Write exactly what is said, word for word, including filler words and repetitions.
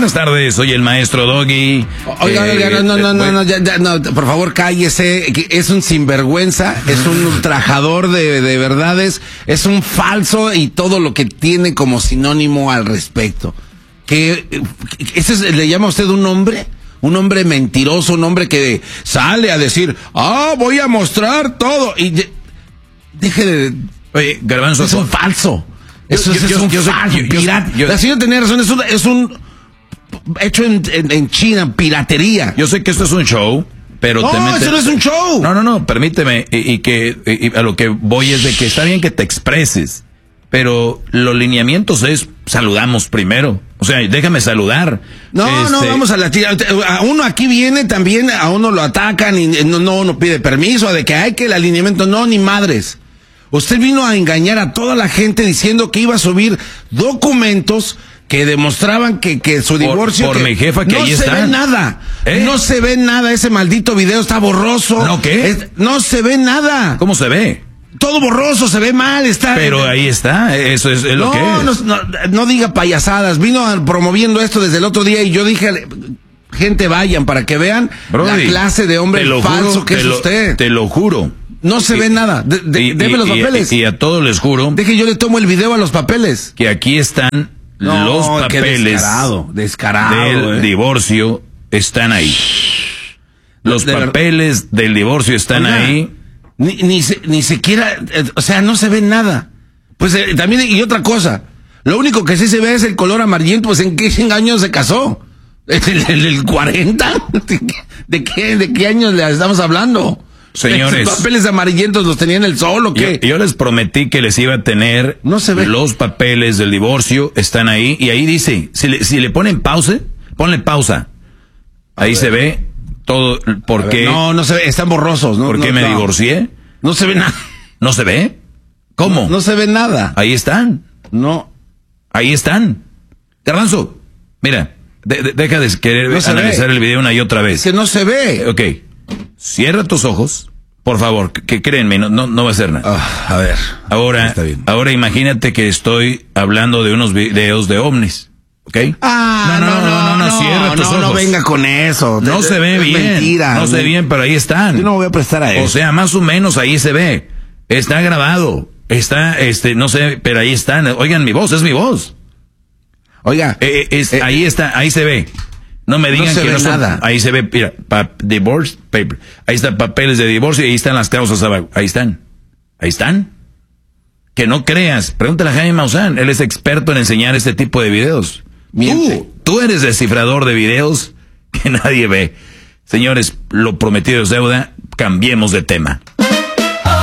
Buenas tardes, soy el maestro Doggy. Oiga, eh, oiga, no, no, no, eh, no, no, ya, ya, no, por favor cállese, es un sinvergüenza, es un ultrajador de, de verdades, es un falso y todo lo que tiene como sinónimo al respecto. Que, ¿ese es, le llama a usted un hombre? Un hombre mentiroso, un hombre que sale a decir, ah, voy a mostrar todo. Y de, deje de... Oye, Garbanzo, es un falso. Eso yo, es, yo, es un yo, falso. yo, yo, pirata. yo, La señora tenía razón, es un, es un hecho en, en, en China, piratería. Yo sé que esto es un show, pero no, te metes... eso no es un show. No, no, no, permíteme, y, y que y a lo que voy es de que está bien que te expreses, pero los lineamientos es saludamos primero. O sea, déjame saludar. No, este... no, vamos a la tira. A uno aquí viene también, a uno lo atacan y no, no, no pide permiso, de que hay que el alineamiento, no, ni madres. Usted vino a engañar a toda la gente diciendo que iba a subir documentos que demostraban que, que su divorcio... Por, por que mi jefa, que no ahí se está. ve nada. ¿Eh? No se ve nada. Ese maldito video está borroso. ¿No qué? Es, no se ve nada. ¿Cómo se ve? Todo borroso, se ve mal, está... Pero ahí está, eso es, es lo no, que es. No, no, no diga payasadas. Vino a, promoviendo esto desde el otro día y yo dije... Gente, vayan para que vean Brody, la clase de hombre falso juro, que es lo, usted. Te lo juro. No se y, ve nada. De, de, y, deme los y, papeles. Y, y a todos les juro. Deje, yo le tomo el video a los papeles. Que aquí están no, los papeles. Descarado, descarado. Del eh. divorcio están ahí. Los de papeles ver... del divorcio están Oiga, ahí. Ni, ni, ni siquiera, eh, o sea, no se ve nada. Pues eh, también, y otra cosa. Lo único que sí se ve es el color amarillento. Pues ¿en qué año se casó? ¿El, el, el cuarenta? ¿De qué, ¿De qué años le estamos hablando? Señores, ¿Esos papeles amarillentos los tenía en el sol o qué? Yo, yo les prometí que les iba a tener no se ve. Los papeles del divorcio, están ahí, y ahí dice, si le, si le ponen pausa, ponle pausa. Ahí ver. Se ve todo, ¿por qué? No, no se ve, están borrosos, ¿no? ¿Por qué no, me no. divorcié? No se ve nada. ¿No se ve? ¿Cómo? No, no se ve nada. Ahí están. No. Ahí están. Garbanzo, mira, de, de, deja de querer no analizar ve. El video una y otra vez. Es que no se ve. Ok. Cierra tus ojos, por favor, que, que créenme, no, no, no va a hacer nada. Oh, a ver. Ahora, ahora imagínate que estoy hablando de unos videos de ovnis, ¿ok? Ah, no, no, no, no, no, no cierra tus no, ojos. No venga con eso. No de, se ve de, bien. Mentira. No se ve bien, pero ahí están. Yo no me voy a prestar a eso. O sea, más o menos ahí se ve. Está grabado. Está, este, no sé, pero ahí están. Oigan mi voz, es mi voz. Oiga, eh, es, eh, ahí está, ahí se ve. No me digan no se que ve no son, nada. Ahí se ve, mira, pa, divorce paper. Ahí están papeles de divorcio y ahí están las causas abajo. Ahí están. Ahí están. Que no creas. Pregúntale a Jaime Maussan. Él es experto en enseñar este tipo de videos. Miente. Tú, tú eres descifrador de videos que nadie ve. Señores, lo prometido es deuda. Cambiemos de tema.